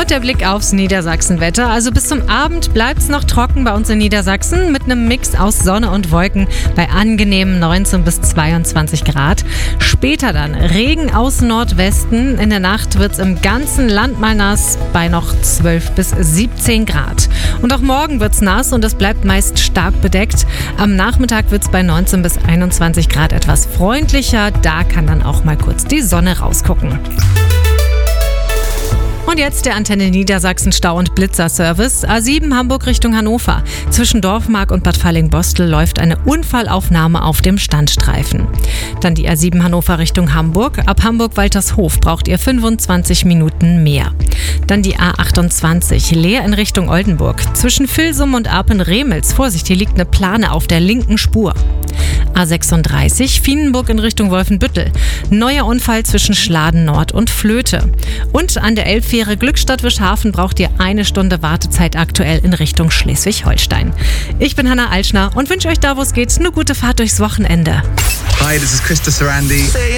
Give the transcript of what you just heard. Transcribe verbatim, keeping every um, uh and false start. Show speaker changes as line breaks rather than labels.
Und der Blick aufs Niedersachsenwetter. Also bis zum Abend bleibt es noch trocken bei uns in Niedersachsen mit einem Mix aus Sonne und Wolken bei angenehmen neunzehn bis zweiundzwanzig Grad. Später dann Regen aus Nordwesten. In der Nacht wird es im ganzen Land mal nass bei noch zwölf bis siebzehn Grad. Und auch morgen wird es nass und es bleibt meist stark bedeckt. Am Nachmittag wird es bei neunzehn bis einundzwanzig Grad etwas freundlicher. Da kann dann auch mal kurz die Sonne rausgucken. Und jetzt der Antenne Niedersachsen Stau- und Blitzerservice. A sieben Hamburg Richtung Hannover. Zwischen Dorfmark und Bad Falling-Bostel läuft eine Unfallaufnahme auf dem Standstreifen. Dann die A sieben Hannover Richtung Hamburg. Ab Hamburg-Waltershof braucht ihr fünfundzwanzig Minuten mehr. Dann die A achtundzwanzig Leer in Richtung Oldenburg. Zwischen Vilsum und Arpen-Remels. Vorsicht, hier liegt eine Plane auf der linken Spur. A sechsunddreißig Vienenburg in Richtung Wolfenbüttel. Neuer Unfall zwischen Schladen Nord und Flöte. Und an der Elbfähre Glückstadt-Wischhafen braucht ihr eine Stunde Wartezeit aktuell in Richtung Schleswig-Holstein. Ich bin Hannah Alschner und wünsche euch da, wo es geht, eine gute Fahrt durchs Wochenende.
Hi, this is Krista Sarandi.